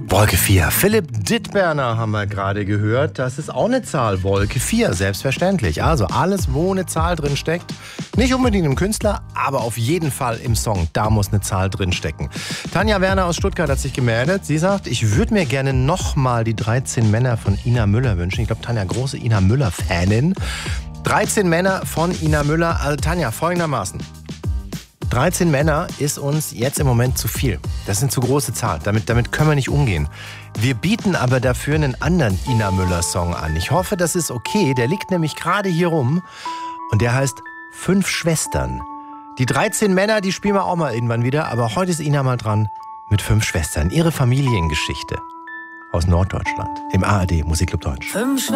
Wolke 4. Philipp Dittberner haben wir gerade gehört. Das ist auch eine Zahl. Wolke 4, selbstverständlich. Also alles, wo eine Zahl drin steckt. Nicht unbedingt im Künstler, aber auf jeden Fall im Song. Da muss eine Zahl drin stecken. Tanja Werner aus Stuttgart hat sich gemeldet. Sie sagt, ich würde mir gerne nochmal die 13 Männer von Ina Müller wünschen. Ich glaube, Tanja, große Ina Müller-Fanin. 13 Männer von Ina Müller. Also Tanja, folgendermaßen. 13 Männer ist uns jetzt im Moment zu viel. Das ist eine zu große Zahl. Damit können wir nicht umgehen. Wir bieten aber dafür einen anderen Ina Müller-Song an. Ich hoffe, das ist okay. Der liegt nämlich gerade hier rum. Und der heißt 5 Schwestern. Die 13 Männer, die spielen wir auch mal irgendwann wieder. Aber heute ist Ina mal dran mit 5 Schwestern. Ihre Familiengeschichte aus Norddeutschland. Im ARD Musikclub Deutsch. 5